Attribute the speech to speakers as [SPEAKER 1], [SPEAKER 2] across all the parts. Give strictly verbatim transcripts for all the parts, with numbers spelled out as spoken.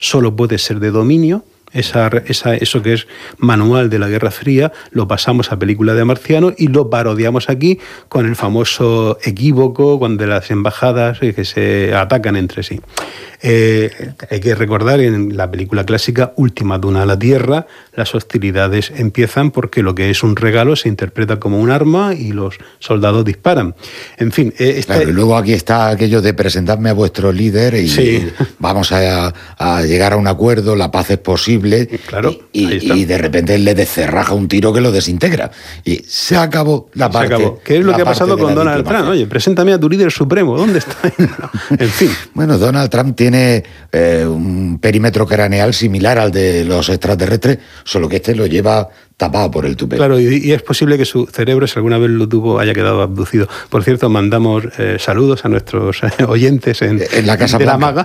[SPEAKER 1] solo puede ser de dominio. Esa, esa, eso que es manual de la Guerra Fría lo pasamos a película de marciano y lo parodiamos aquí con el famoso equívoco cuando las embajadas que se atacan entre sí. Eh, hay que recordar en la película clásica Última Duna a la Tierra, las hostilidades empiezan porque lo que es un regalo se interpreta como un arma y los soldados disparan. En fin, eh, esta...
[SPEAKER 2] claro, y luego aquí está aquello de presentarme a vuestro líder y
[SPEAKER 1] sí.
[SPEAKER 2] vamos a, a llegar a un acuerdo, la paz es posible,
[SPEAKER 1] claro,
[SPEAKER 2] y, y, y de repente le descerraja un tiro que lo desintegra y se acabó la parte.
[SPEAKER 1] Se acabó. ¿Qué es lo que ha pasado con Donald Trump? Oye, preséntame a tu líder supremo, ¿dónde está? En fin.
[SPEAKER 2] Bueno, Donald Trump tiene Tiene eh, un perímetro craneal similar al de los extraterrestres, solo que este lo lleva tapado por el tupé.
[SPEAKER 1] Claro, y, y es posible que su cerebro, si alguna vez lo tuvo, haya quedado abducido. Por cierto, mandamos eh, saludos a nuestros eh, oyentes en,
[SPEAKER 2] en la Casa
[SPEAKER 1] de
[SPEAKER 2] Blanca.
[SPEAKER 1] la Maga,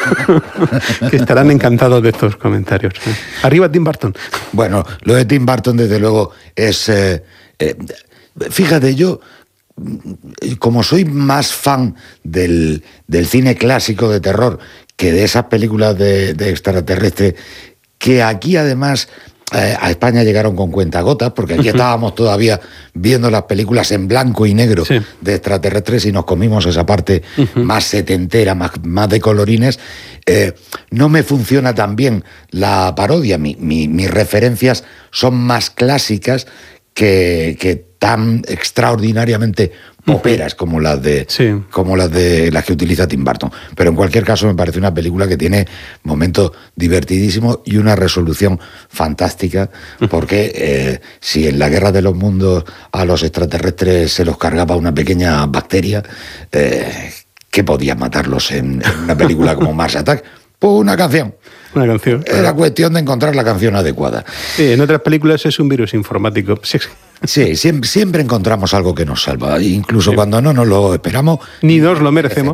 [SPEAKER 1] que estarán encantados de estos comentarios. Arriba Tim Burton.
[SPEAKER 2] Bueno, lo de Tim Burton, desde luego, es... Eh, eh, fíjate, yo... como soy más fan del, del cine clásico de terror que de esas películas de, de extraterrestres, que aquí además eh, a España llegaron con cuentagotas, porque aquí uh-huh. estábamos todavía viendo las películas en blanco y negro sí. de extraterrestres y nos comimos esa parte uh-huh. más setentera, más, más de colorines. Eh, no me funciona tan bien la parodia, mi, mi, mis referencias son más clásicas que... que tan extraordinariamente poperas como las de sí. como las de las que utiliza Tim Burton. Pero en cualquier caso me parece una película que tiene momentos divertidísimos y una resolución fantástica, porque eh, si en la Guerra de los Mundos a los extraterrestres se los cargaba una pequeña bacteria, eh, ¿qué podía matarlos en, en una película como Mars Attack? Pues una canción.
[SPEAKER 1] Una canción.
[SPEAKER 2] Era claro. cuestión de encontrar la canción adecuada.
[SPEAKER 1] Sí, en otras películas es un virus informático. Sí,
[SPEAKER 2] sí siempre, siempre encontramos algo que nos salva, incluso sí. cuando no nos lo esperamos.
[SPEAKER 1] Ni nos lo merecemos.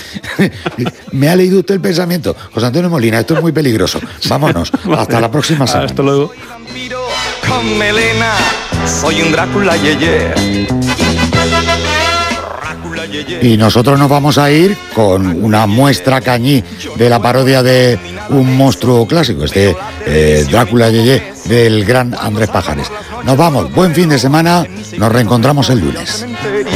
[SPEAKER 2] ¿Me ha leído usted el pensamiento? José Antonio Molina, esto es muy peligroso. Vámonos, vale. Hasta la próxima semana.
[SPEAKER 1] Hasta luego.
[SPEAKER 3] Soy vampiro con melena, soy un Drácula yeye.
[SPEAKER 2] Y nosotros nos vamos a ir con una muestra cañí de la parodia de un monstruo clásico, este eh, Drácula Yeye del gran Andrés Pajares. Nos vamos, buen fin de semana, nos reencontramos el lunes.